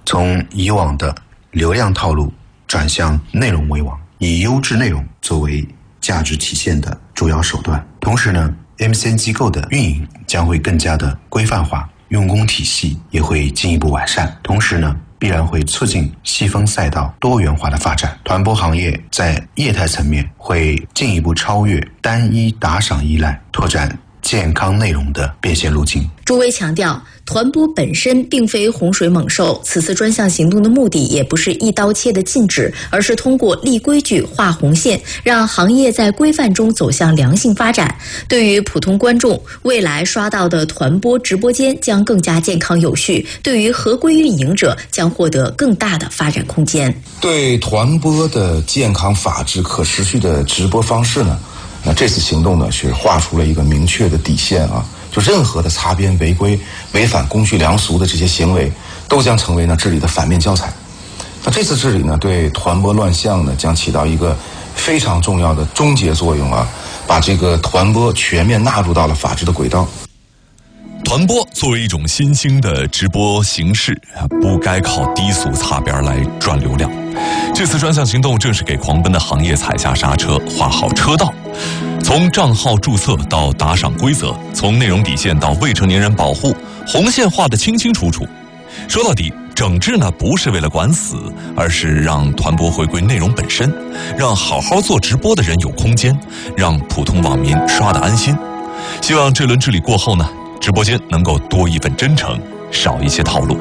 从以往的流量套路转向内容为王，以优质内容作为价值体现的主要手段。同时呢， MCN 机构的运营将会更加的规范化，用工体系也会进一步完善。同时呢，必然会促进细分赛道多元化的发展。团播行业在业态层面会进一步超越单一打赏依赖，拓展健康内容的变现路径。 朱威强调，团播本身并非洪水猛兽，此次专项行动的目的也不是一刀切的禁止，而是通过立规矩、画红线，让行业在规范中走向良性发展。对于普通观众，未来刷到的团播直播间将更加健康有序；对于合规运营者，将获得更大的发展空间。 对团播的健康、法治、可持续的直播方式呢？那这次行动呢，是画出了一个明确的底线啊，就任何的擦边、违规、违反公序良俗的这些行为，都将成为呢治理的反面教材。那这次治理呢，对团播乱象呢，将起到一个非常重要的终结作用啊，把这个团播全面纳入到了法治的轨道。 团播作为一种新兴的直播形式，不该靠低俗擦边来赚流量。这次专项行动正是给狂奔的行业踩下刹车，画好车道。从账号注册到打赏规则，从内容底线到未成年人保护，红线画得清清楚楚。说到底，整治呢不是为了管死，而是让团播回归内容本身，让好好做直播的人有空间，让普通网民刷得安心。希望这轮治理过后呢，直播间能够多一份真诚，少一些套路。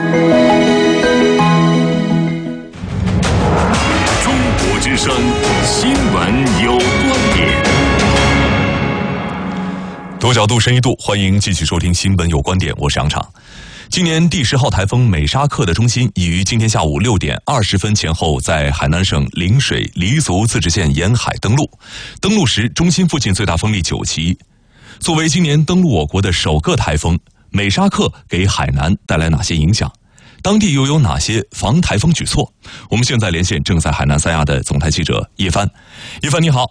中国之声新闻有观点。 多角度深一度，欢迎继续收听新闻有观点，我是杨昶。今年第10号台风美沙克的中心已于今天下午6点20分前后在海南省陵水黎族自治县沿海登陆。登陆时，中心附近最大风力9级。作为今年登陆我国的首个台风，美沙克给海南带来哪些影响？当地又有哪些防台风举措？我们现在连线正在海南三亚的总台记者叶帆。叶帆你好。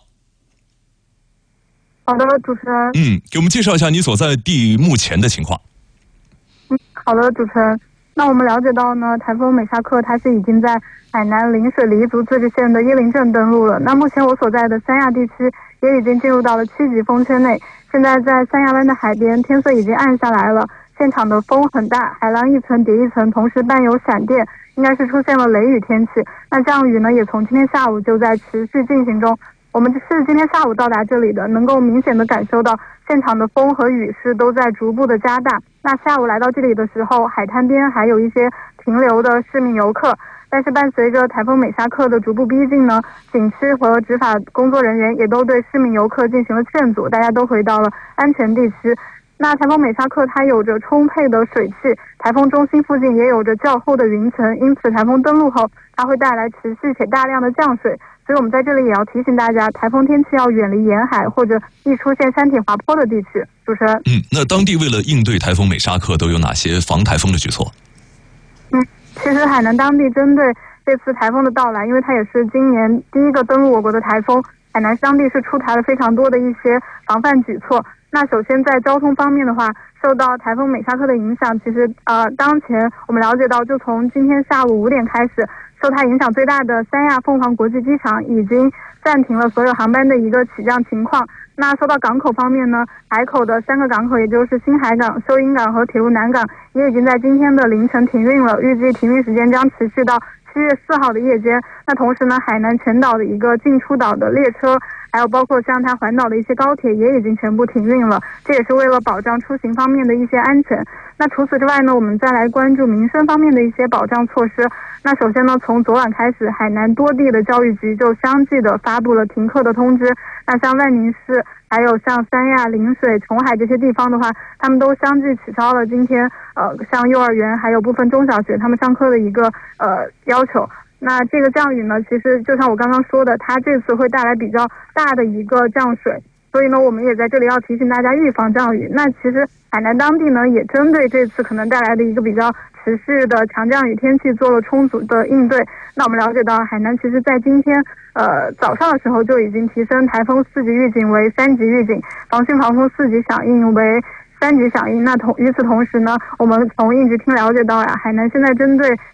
好的，主持人。 给我们介绍一下你所在地目前的情况。 好的，主持人。那我们了解到呢，台风美沙克它是已经在海南陵水黎族自治县的椰林镇登陆了。那目前我所在的三亚地区也已经进入到了7级风圈内。现在在三亚湾的海边，天色已经暗下来了，现场的风很大，海浪一层叠一层，同时伴有闪电，应该是出现了雷雨天气。那降雨呢，也从今天下午就在持续进行中。我们是今天下午到达这里的，能够明显的感受到现场的风和雨势都在逐步的加大。那下午来到这里的时候，海滩边还有一些停留的市民游客，但是伴随着台风美沙克的逐步逼近呢，景区和执法工作人员也都对市民游客进行了劝阻，大家都回到了安全地区。那台风美沙克它有着充沛的水汽，台风中心附近也有着较厚的云层，因此台风登陆后它会带来持续且大量的降水。所以我们在这里也要提醒大家，台风天气要远离沿海或者易出现山体滑坡的地区。主持人。 那当地为了应对台风美沙克都有哪些防台风的举措？ 其实海南当地针对这次台风的到来，因为它也是今年第一个登陆我国的台风，海南当地是出台了非常多的一些防范举措。那首先在交通方面的话，受到台风美沙克的影响，其实当前我们了解到，就从今天下午5点开始，受它影响最大的三亚凤凰国际机场已经暂停了所有航班的一个起降情况。那说到港口方面呢，海口的3个港口，也就是新海港、收银港和铁路南港，也已经在今天的凌晨停运了，预计停运时间将持续到7月4号的夜间。那同时呢，海南全岛的一个进出岛的列车，还有包括像它环岛的一些高铁也已经全部停运了，这也是为了保障出行方面的一些安全。那除此之外呢，我们再来关注民生方面的一些保障措施。那首先呢，从昨晚开始，海南多地的教育局就相继的发布了停课的通知。那像万宁市，还有像三亚、陵水、琼海这些地方的话，他们都相继取消了今天像幼儿园还有部分中小学他们上课的一个要求。那这个降雨呢，其实就像我刚刚说的，它这次会带来比较大的一个降水，所以呢，我们也在这里要提醒大家预防降雨。那其实海南当地呢，也针对这次可能带来的一个比较持续的强降雨天气做了充足的应对。那我们了解到，海南其实在今天早上的时候就已经提升台风4级预警为3级预警，防汛防风4级响应为3级响应。那与此同时呢，我们从应急厅了解到海南现在针对